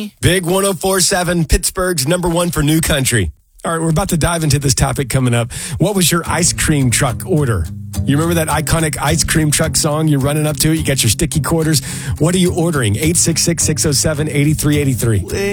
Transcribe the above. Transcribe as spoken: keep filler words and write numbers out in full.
me. Big one oh four point seven, Pittsburgh's number one for new country. All right, we're about to dive into this topic coming up. What was your ice cream truck order? You remember that iconic ice cream truck song? You're running up to it. You got your sticky quarters. What are you ordering? eight six six, six oh seven, eight three eight three.